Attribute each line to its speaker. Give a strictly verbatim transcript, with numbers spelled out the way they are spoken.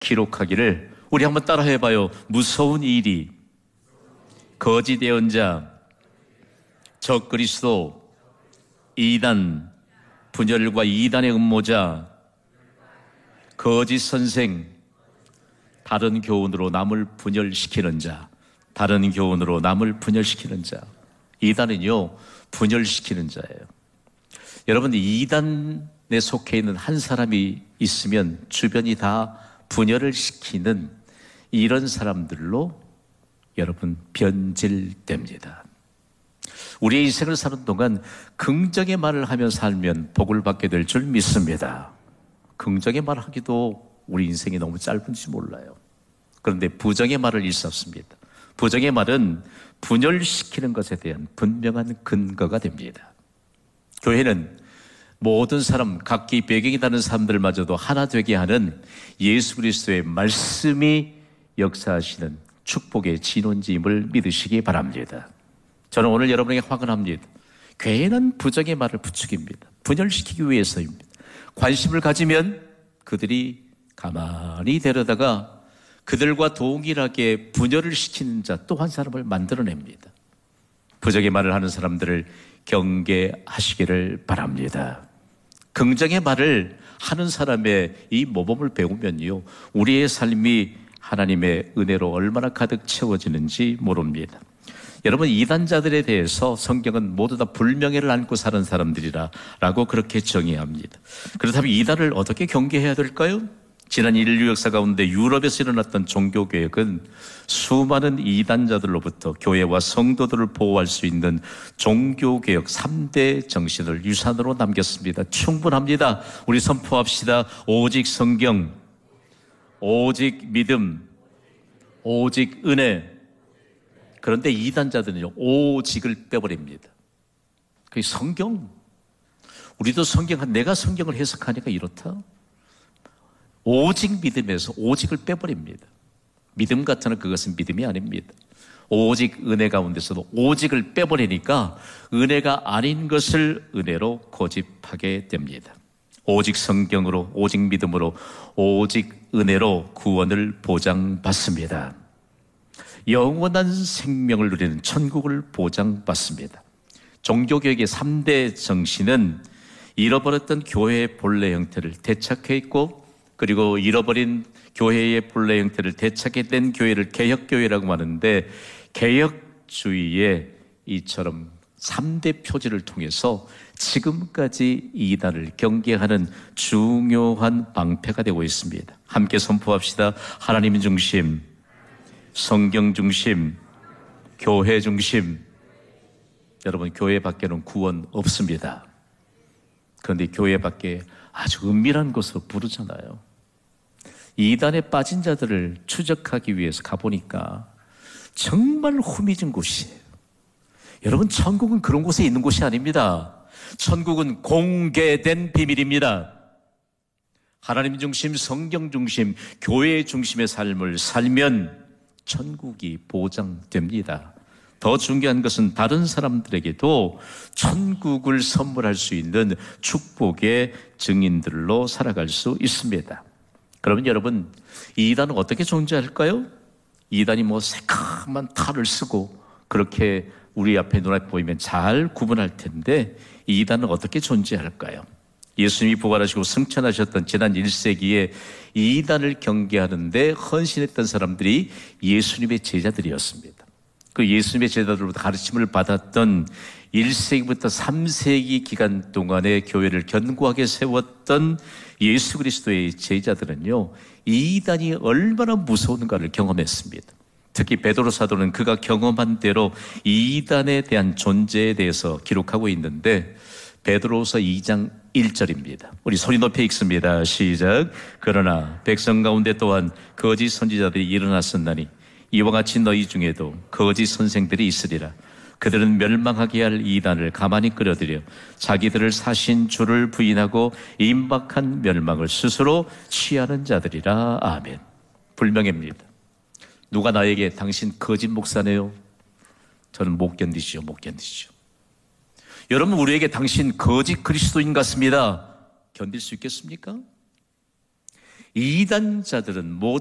Speaker 1: 기록하기를. 우리 한번 따라 해봐요. 무서운 일이 거짓 예언자, 적그리스도, 이단, 분열과 이단의 음모자, 거짓 선생, 다른 교훈으로 남을 분열시키는 자, 다른 교훈으로 남을 분열시키는 자. 이단은요, 분열시키는 자예요. 여러분, 이단에 속해 있는 한 사람이 있으면 주변이 다 분열을 시키는 이런 사람들로 여러분 변질됩니다. 우리의 인생을 사는 동안 긍정의 말을 하며 살면 복을 받게 될 줄 믿습니다. 긍정의 말을 하기도 우리 인생이 너무 짧은지 몰라요. 그런데 부정의 말을 일삼습니다. 부정의 말은 분열시키는 것에 대한 분명한 근거가 됩니다. 교회는 모든 사람, 각기 배경이 다른 사람들마저도 하나 되게 하는 예수 그리스도의 말씀이 역사하시는 축복의 진원지임을 믿으시기 바랍니다. 저는 오늘 여러분에게 확언합니다. 교회는 부정의 말을 부추깁니다. 분열시키기 위해서입니다. 관심을 가지면 그들이 가만히 데려다가 그들과 동일하게 분열을 시키는 자 또 한 사람을 만들어냅니다. 부정의 말을 하는 사람들을 경계하시기를 바랍니다. 긍정의 말을 하는 사람의 이 모범을 배우면요, 우리의 삶이 하나님의 은혜로 얼마나 가득 채워지는지 모릅니다. 여러분, 이단자들에 대해서 성경은 모두 다 불명예를 안고 사는 사람들이라 라고 그렇게 정의합니다. 그렇다면 이단을 어떻게 경계해야 될까요? 지난 인류 역사 가운데 유럽에서 일어났던 종교개혁은 수많은 이단자들로부터 교회와 성도들을 보호할 수 있는 종교개혁 삼 대 정신을 유산으로 남겼습니다. 충분합니다. 우리 선포합시다. 오직 성경, 오직 믿음, 오직 은혜. 그런데 이단자들은요, 오직을 빼버립니다. 그 성경, 우리도 성경, 내가 성경을 해석하니까 이렇다. 오직 믿음에서 오직을 빼버립니다. 믿음 같으나 그것은 믿음이 아닙니다. 오직 은혜 가운데서도 오직을 빼버리니까 은혜가 아닌 것을 은혜로 고집하게 됩니다. 오직 성경으로, 오직 믿음으로, 오직 은혜로 구원을 보장받습니다. 영원한 생명을 누리는 천국을 보장받습니다. 종교개혁의 삼 대 정신은 잃어버렸던 교회의 본래 형태를 되찾게 했고, 그리고 잃어버린 교회의 본래 형태를 되찾게 된 교회를 개혁교회라고 하는데, 개혁주의의 이처럼 삼 대 표지를 통해서 지금까지 이단을 경계하는 중요한 방패가 되고 있습니다. 함께 선포합시다. 하나님 중심, 성경 중심, 교회 중심. 여러분, 교회 밖에는 구원 없습니다. 그런데 교회 밖에 아주 은밀한 곳으로 부르잖아요. 이단에 빠진 자들을 추적하기 위해서 가보니까 정말 후미진 곳이에요. 여러분, 천국은 그런 곳에 있는 곳이 아닙니다. 천국은 공개된 비밀입니다. 하나님 중심, 성경 중심, 교회 중심의 삶을 살면 천국이 보장됩니다. 더 중요한 것은 다른 사람들에게도 천국을 선물할 수 있는 축복의 증인들로 살아갈 수 있습니다. 그러면 여러분, 이단은 어떻게 존재할까요? 이단이 뭐 새카만 탈을 쓰고 그렇게 우리 앞에 눈앞에 보이면 잘 구분할 텐데, 이단은 어떻게 존재할까요? 예수님이 부활하시고 승천하셨던 지난 일 세기에 이단을 경계하는데 헌신했던 사람들이 예수님의 제자들이었습니다. 그 예수님의 제자들로부터 가르침을 받았던 일 세기부터 삼 세기 기간 동안의 교회를 견고하게 세웠던 예수 그리스도의 제자들은요, 이단이 얼마나 무서운가를 경험했습니다. 특히 베드로 사도는 그가 경험한 대로 이단에 대한 존재에 대해서 기록하고 있는데, 베드로서 이 장 일 절입니다. 우리 소리 높여 읽습니다. 시작. 그러나 백성 가운데 또한 거짓 선지자들이 일어났었나니 이와 같이 너희 중에도 거짓 선생들이 있으리라. 그들은 멸망하게 할 이단을 가만히 끌어들여 자기들을 사신 주를 부인하고 임박한 멸망을 스스로 취하는 자들이라. 아멘. 불명예입니다. 누가 나에게 당신 거짓 목사네요? 저는 못 견디시죠. 못 견디시죠. 여러분, 우리에게 당신 거짓 그리스도인 같습니다. 견딜 수 있겠습니까? 이단자들은 모두